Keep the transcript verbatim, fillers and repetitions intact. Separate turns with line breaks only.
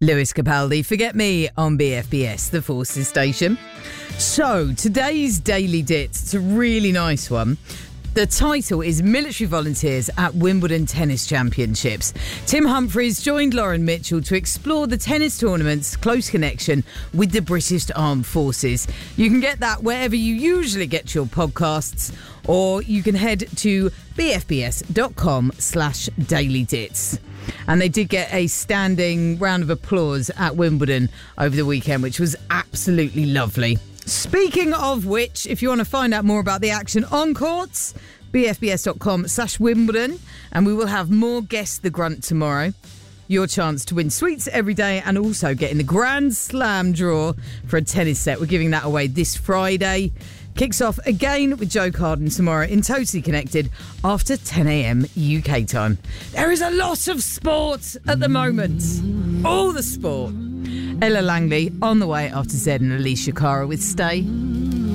Lewis Capaldi, Forget Me on B F B S, the Forces station. So, today's Daily Dits, it's a really nice one. The title is Military Volunteers at Wimbledon Tennis Championships. Tim Humphries joined Lauren Mitchell to explore the tennis tournament's close connection with the British Armed Forces. You can get that wherever you usually get your podcasts, or you can head to bfbs.com slash daily dits. And they did get a standing round of applause at Wimbledon over the weekend, which was absolutely lovely. Speaking of which, if you want to find out more about the action on courts, bfbs.com slash Wimbledon, and we will have more Guess the Grunt tomorrow. Your chance to win sweets every day and also get in the Grand Slam draw for a tennis set. We're giving that away this Friday. Kicks off again with Joe Carden tomorrow in Totally Connected after ten a.m. U K time. There is a lot of sport at the moment. All the sport. Ella Langley on the way after Zed and Alicia Cara with Stay.